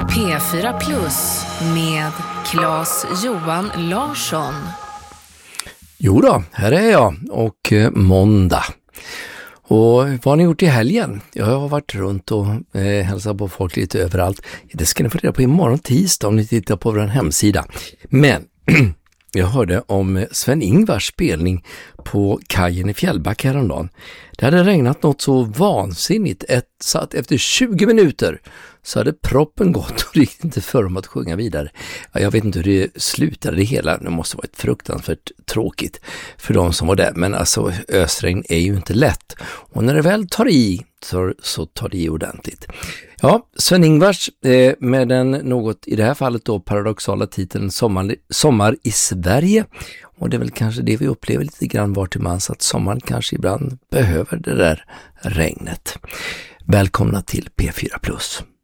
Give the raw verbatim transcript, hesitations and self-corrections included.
P fyra Plus med Claes Johan Larsson. Jo då, här är jag och eh, måndag. Och vad har ni gjort i helgen? Jag har varit runt och eh, hälsat på folk lite överallt. Det ska ni få reda på imorgon tisdag om ni tittar på vår hemsida. Men jag hörde om Sven-Ingvars spelning på kajen i Fjällbacka häromdagen. Det hade regnat något så vansinnigt ett, så att efter tjugo minuter så hade proppen gått och det gick inte för dem att sjunga vidare. Ja, jag vet inte hur det slutade det hela. Det måste vara ett fruktansvärt tråkigt för de som var där. Men alltså ösregn är ju inte lätt. Och när det väl tar i så, så tar det i ordentligt. Ja, Sven-Ingvars eh, med den något i det här fallet då paradoxala titeln Sommar, Sommar i Sverige. Och det är väl kanske det vi upplever lite grann var till mans, att sommaren kanske ibland behöver det där regnet. Välkomna till P fyra Plus.